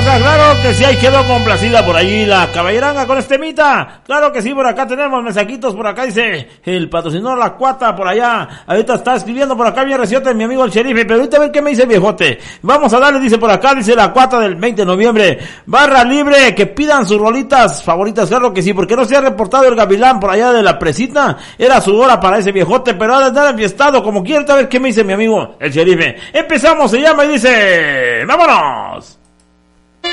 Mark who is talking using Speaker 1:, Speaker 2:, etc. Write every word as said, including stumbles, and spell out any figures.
Speaker 1: Caballeranga, claro que sí, ahí quedó complacida por ahí la Caballeranga con este temita. Claro que sí, por acá tenemos mensajitos, por acá dice el patrocinador La Cuata, por allá, ahorita está escribiendo por acá mi reciote, mi amigo el sheriff, pero ahorita a ver qué me dice el viejote. Vamos a darle, dice por acá, dice La Cuata del veinte de noviembre, barra libre, que pidan sus rolitas favoritas, claro que sí, porque no se ha reportado el gavilán por allá de la presita, era su hora para ese viejote, pero ha de estar enfiestado como quiere, a ver qué me dice mi amigo el sheriff. Empezamos, se llama y dice, ¡vámonos!